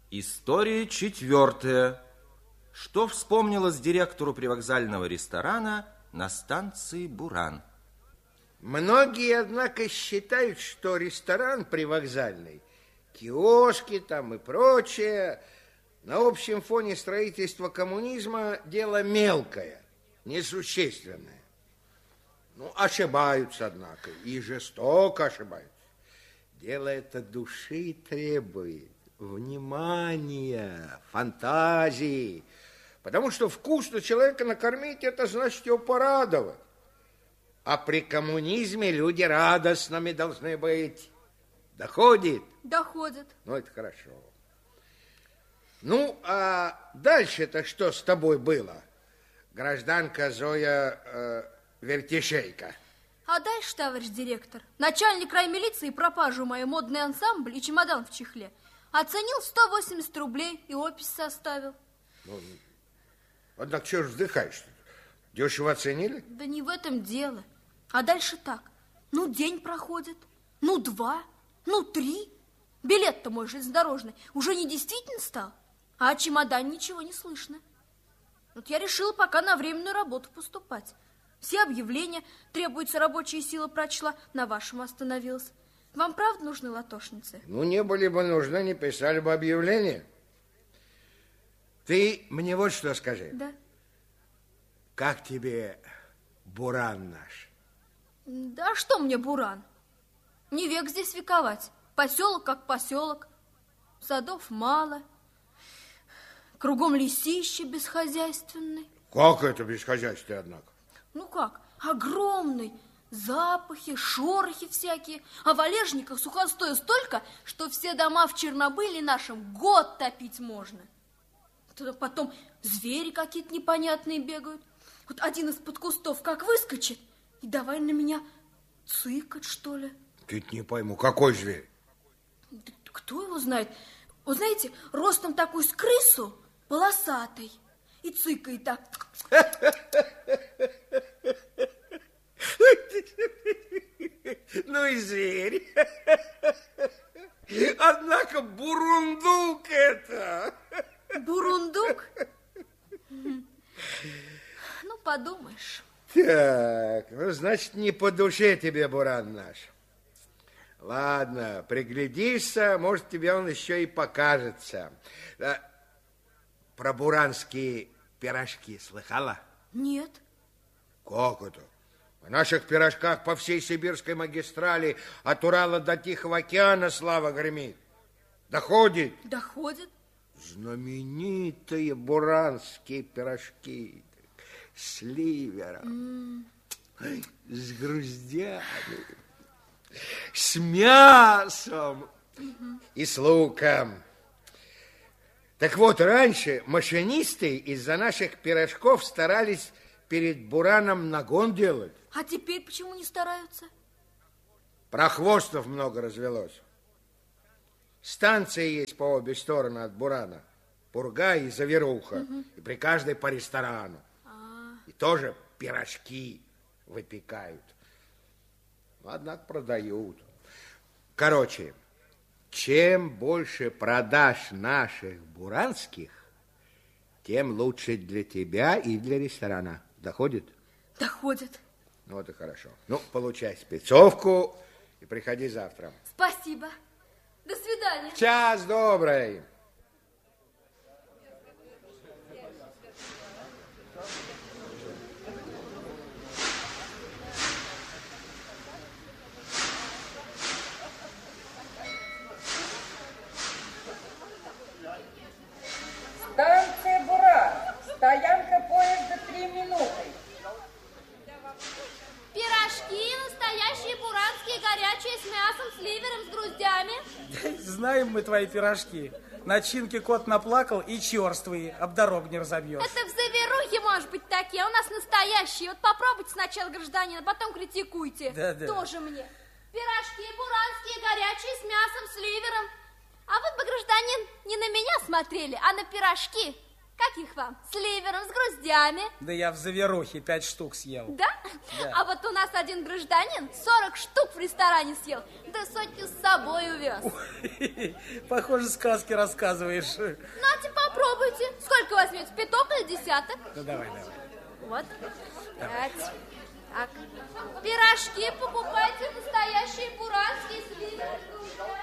История 4. Что вспомнилось директору привокзального ресторана на станции Буран? Многие, однако, считают, что ресторан привокзальный, киоски там и прочее, на общем фоне строительства коммунизма дело мелкое, несущественное. Ну, ошибаются, однако, и жестоко ошибаются. Дело это души требует, внимания, фантазии. Потому что вкусно человека накормить, это значит его порадовать. А при коммунизме люди радостными должны быть. Доходит? Доходит. Ну, это хорошо. Ну, а дальше-то что с тобой было, гражданка Зоя Вертишейка? А дальше, товарищ директор, начальник раймилиции пропажу мою модный ансамбль и чемодан в чехле оценил 180 рублей и опись составил. Ну, однако, чего ж вздыхаешь-то? Дешево оценили? Да не в этом дело. А дальше так. Ну, день проходит, ну, 2, ну, 3. Билет-то мой железнодорожный уже не действительно стал, а о чемодане ничего не слышно. Вот я решила пока на временную работу поступать. Все объявления, требуется рабочая сила, прочла, на вашем остановилась. Вам правда нужны латошницы? Ну, не были бы нужны, не писали бы объявления. Ты мне вот что скажи. Да. Как тебе Буран наш? Да что мне Буран? Не век здесь вековать. Поселок как поселок. Садов мало. Кругом лесище бесхозяйственный. Как это бесхозяйственный, однако? Ну как? Огромный. Запахи, шорохи всякие. А в валежниках сухостоя столько, что все дома в Чернобыле нашем год топить можно. Туда потом звери какие-то непонятные бегают. Вот один из-под кустов как выскочит, и давай на меня цыкать, что ли. Ты-то не пойму, какой зверь? Да кто его знает? Вы знаете, ростом такой с крысу, полосатый, и цыкает так. Ну и зверь. Однако бурундук это. Бурундук? Ну, подумаешь. Так, ну, значит, не по душе тебе Буран наш. Ладно, приглядишься, может, тебе он еще и покажется. Про буранские пирожки слыхала? Нет. Как это? О наших пирожках по всей сибирской магистрали от Урала до Тихого океана слава гремит. Доходит? Доходит. Знаменитые буранские пирожки с ливером, с груздями, с мясом и с луком. Так вот, раньше машинисты из-за наших пирожков старались перед Бураном нагон делать. А теперь почему не стараются? Прохвостов много развелось. Станции есть по обе стороны от Бурана. Пурга и Заверуха. И при каждой по ресторану. И тоже пирожки выпекают. Однако продают. Короче, чем больше продаж наших буранских, тем лучше для тебя и для ресторана. Доходит? Доходит. Ну, вот и хорошо. Ну, получай спецовку и приходи завтра. Спасибо. До свидания. Час добрый. Станция Буран. Стоянка поезда 3 минуты. Пирожки настоящие буранские, горячие, с мясом, с ливером, с груздями. Знаем мы твои пирожки. Начинки кот наплакал и черствые, об дорогу не разобьешь. Это в Заверухе, может быть, такие, а у нас настоящие. Вот попробуйте сначала, гражданин, а потом критикуйте. Да-да. Тоже мне. Пирожки буранские, горячие, с мясом, с ливером. А вы бы, гражданин, не на меня смотрели, а на пирожки. Каких вам? С ливером, с груздями? Да я в Заверухе 5 штук съел. Да? Да. А вот у нас один гражданин 40 штук в ресторане съел, да сотню с собой увез. Похоже, сказки рассказываешь. Нате, попробуйте. Сколько возьмете, пяток или десяток? Ну, давай. Вот. 5. Так. Пирожки покупайте настоящие буранские с ливером, с груздями.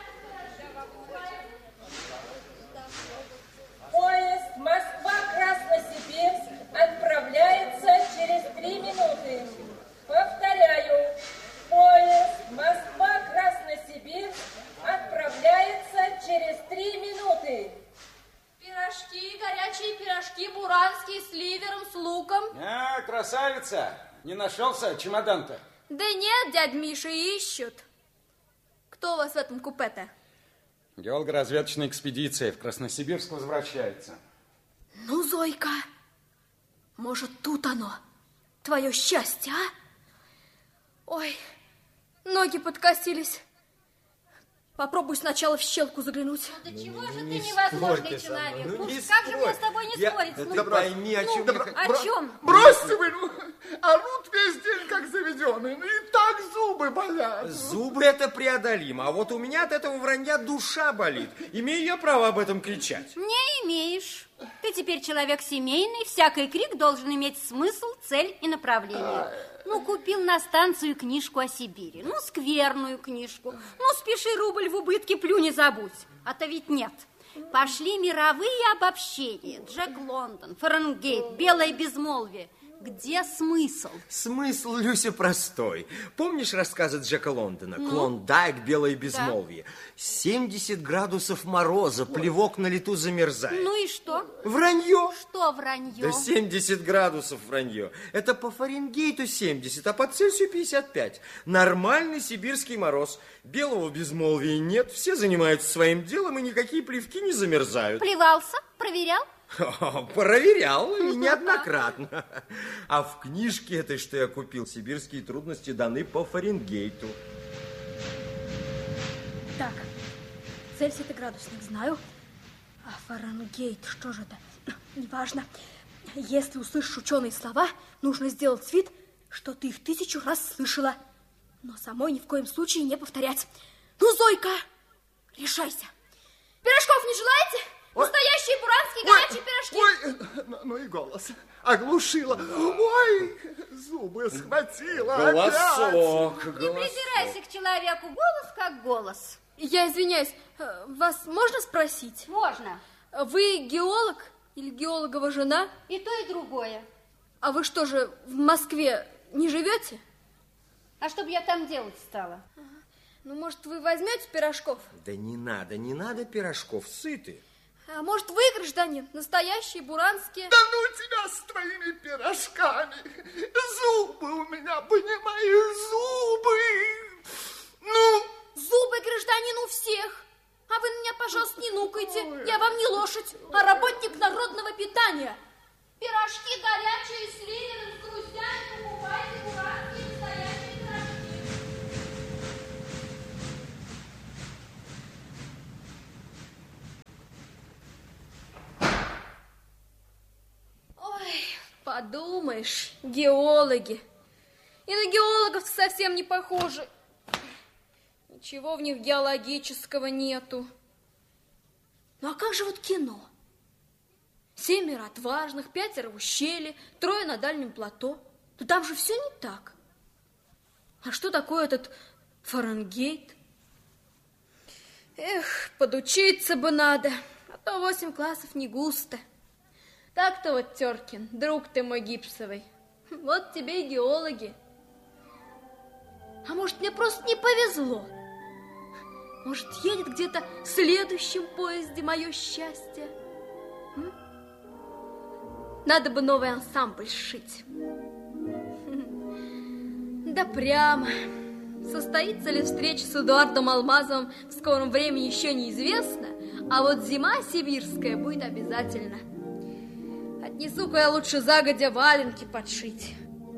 Поезд Москва-Красноярск отправляется через 3 минуты. Повторяю, поезд Москва-Красноярск отправляется через 3 минуты. Пирожки, горячие пирожки буранские с ливером, с луком. А, красавица, не нашелся чемодан-то? Да нет, дядь Миша, ищут. Кто у вас в этом купе-то? Геолого-разведочная экспедиция в Красновсибирск возвращается. Ну, Зойка, может, тут оно, твое счастье, а? Ой, ноги подкосились. Попробуй сначала в щелку заглянуть. Да чего же ты невозможный человек? Ну, как же мне с тобой не спорить? Да ты пойми, о чем я... О чем? Бросьте вы, орут весь день, как заведенные, и так зубы болят. Зубы это преодолимо, а вот у меня от этого вранья душа болит. Имею я право об этом кричать? Не имеешь. Ты теперь человек семейный, всякий крик должен иметь смысл, цель и направление. Ну, купил на станцию книжку о Сибири, ну, скверную книжку. Ну, спеши рубль в убытке, плюнь не забудь. А-то ведь нет. Пошли мировые обобщения. Джек Лондон, Фаренгейт, белое безмолвие. Где смысл? Смысл, Люся, простой. Помнишь рассказы Джека Лондона? Клондайк, белое безмолвие. 70 градусов мороза, плевок на лету замерзает. Ну и что? Вранье. Что вранье? Да 70 градусов вранье. Это по Фаренгейту 70, а по Цельсию 55. Нормальный сибирский мороз. Белого безмолвия нет, все занимаются своим делом, и никакие плевки не замерзают. Плевался? Проверял? Проверял, и неоднократно. А в книжке этой, что я купил, сибирские трудности даны по Фаренгейту. Так, Цельсий-то градусник знаю. А Фаренгейт, что же это? Неважно. Если услышишь ученые слова, нужно сделать вид, что ты их 1000 раз слышала. Но самой ни в коем случае не повторять. Ну, Зойка, решайся. Пирожков не желаете? Настоящие буранские горячие пирожки. Ой, ну и голос. Оглушила. Ой, зубы схватила. Голосок, Не голосок. придирайся к человеку. Голос как голос. Я извиняюсь, вас можно спросить? Можно. Вы геолог или геологова жена? И то, и другое. А вы что же, в Москве не живете? А что бы я там делать стала? Ну, может, вы возьмете пирожков? Да не надо пирожков, сыты. А может, вы, гражданин, настоящие буранские? Да ну тебя с твоими пирожками. Зубы у меня, понимаешь, зубы. Ну... Зубы, гражданин, у всех. А вы на меня, пожалуйста, не нукайте. Я вам не лошадь, а работник народного питания. Пирожки горячие с ливером, с груздями, покупайте буранские настоящие пирожки. Ой, подумаешь, геологи. И на геологов совсем не похожи. Ничего в них геологического нету. Ну а как же вот кино? 7 отважных, 5 в ущелье, 3 на дальнем плато. Но там же все не так. А что такое этот Фаренгейт? Эх, подучиться бы надо, а то 8 классов не густо. Так-то вот, Теркин, друг ты мой гипсовый, вот тебе и геологи. А может, мне просто не повезло? Может, едет где-то в следующем поезде мое счастье? Надо бы новый ансамбль сшить. Да прямо. Состоится ли встреча с Эдуардом Алмазовым в скором времени еще неизвестно, а вот зима сибирская будет обязательно. Отнесу-ка я лучше загодя валенки подшить.